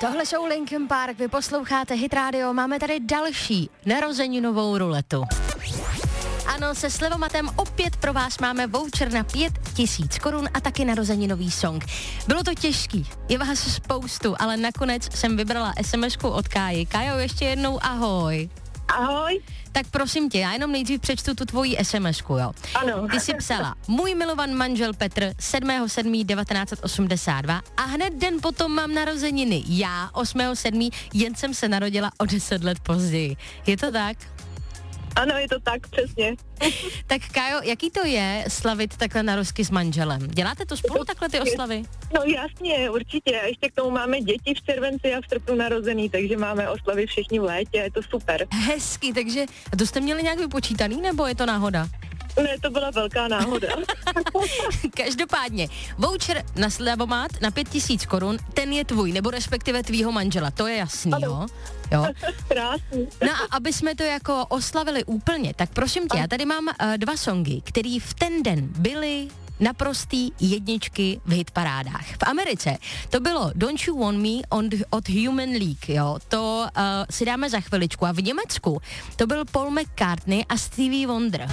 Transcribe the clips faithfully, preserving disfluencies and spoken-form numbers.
Tohle jsou Linkin Park, vy posloucháte Hit Radio, máme tady další narozeninovou ruletu. Ano, se Slevomatem opět pro vás máme voucher na pět tisíc korun a taky narozeninový song. Bylo to těžký, je vás spoustu, ale nakonec jsem vybrala es em esku od Káji. Kájo, ještě jednou ahoj. Ahoj. Tak prosím tě, já jenom nejdřív přečtu tu tvoji es em esku, jo. Ano. Ty jsi psala, můj milovan manžel Petr, sedmého sedmého devatenáct osmdesát dva a hned den potom mám narozeniny. Já, osmého sedmého jen jsem se narodila o deset let později. Je to tak? Ano, je to tak, přesně. Tak Kájo, jaký to je slavit takhle narozky s manželem? Děláte to spolu takhle ty oslavy? No jasně, určitě. A ještě k tomu máme děti v červenci a v srpnu narozený, takže máme oslavy všichni v létě, je to super. Hezky, takže to jste měli nějak vypočítaný, nebo je to náhoda? Ne, to byla velká náhoda. Každopádně, voucher na Slevomat na pět tisíc korun, ten je tvůj, nebo respektive tvýho manžela, to je jasný, jo? Jo. Krásný. No a aby jsme to jako oslavili úplně, tak prosím tě, já tady mám uh, dva songy, který v ten den byly naprostý jedničky v hitparádách. V Americe to bylo Don't You Want Me on, od Human League, jo, to uh, si dáme za chviličku. A v Německu to byl Paul McCartney a Stevie Wonder.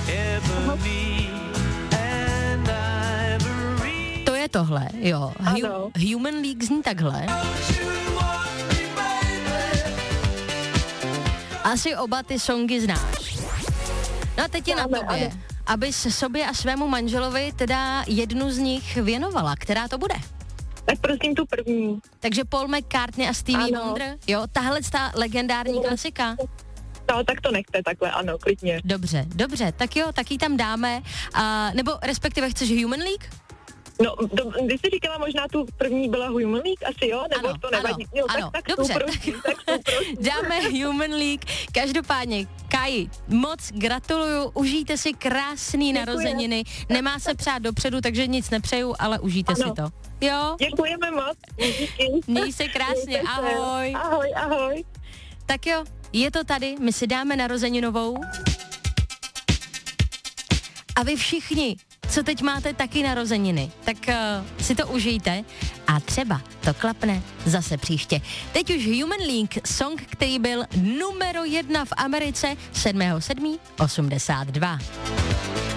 To je tohle, jo. Hu- Human League zní takhle. Asi oba ty songy znáš. No a teď je na tobě, aby se sobě a svému manželovi teda jednu z nich věnovala. Která to bude? Tak prosím tu první. Takže Paul McCartney a Stevie Ano. Wonder? Jo, tahle ta legendární klasika. No, tak to nechte takhle, ano, klidně. Dobře, dobře, tak jo, tak ji tam dáme. A, nebo respektive chceš Human League? No, do, když jsi říkala, možná tu první byla Human League, asi jo? Nebo Ano, to nevadí? ano, Jo, ano, tak, tak dobře. tu prosím, tak tu prosím. Dáme Human League. Každopádně, Kaji, moc gratuluju, užijte si krásný Děkuji. narozeniny. Nemá se přát dopředu, takže nic nepřeju, ale užijte Ano. si to. Jo? Děkujeme moc. Díky. Měj se krásně, Mějte se. ahoj. Ahoj, ahoj. Tak jo, je to tady, my si dáme narozeninovou. A vy všichni, co teď máte taky narozeniny, tak uh, si to užijte a třeba to klapne zase příště. Teď už Human League, song, který byl numero jedna v Americe sedmého sedmého osmdesát dva.